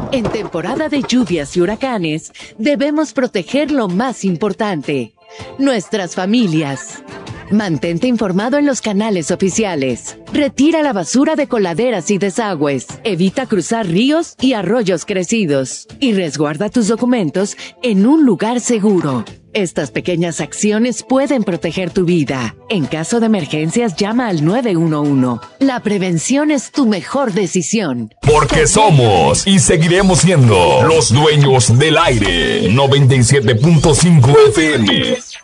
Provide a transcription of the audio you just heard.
En temporada de lluvias y huracanes, debemos proteger lo más importante, nuestras familias. Mantente informado en los canales oficiales. Retira la basura de coladeras y desagües. Evita cruzar ríos y arroyos crecidos. Y resguarda tus documentos en un lugar seguro. Estas pequeñas acciones pueden proteger tu vida. En caso de emergencias, llama al 911. La prevención es tu mejor decisión. Porque somos y seguiremos siendo los dueños del aire. 97.5 FM.